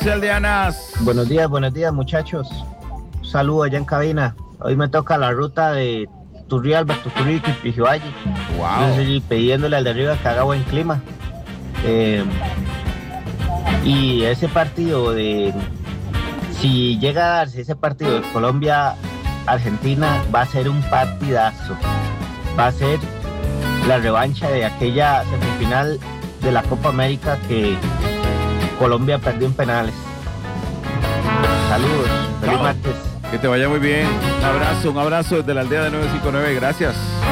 Aldeanas. Buenos días muchachos. Un saludo allá en cabina. Hoy me toca la ruta de Turrialba, Tucurico y Pijivalle. Wow. Entonces, pidiéndole al de arriba que haga buen clima. Y ese partido si llega a darse ese partido de Colombia-Argentina, va a ser un partidazo. Va a ser la revancha de aquella semifinal de la Copa América que Colombia perdió en penales. Saludos, feliz martes. Que te vaya muy bien. Un abrazo desde la aldea de 959. Gracias.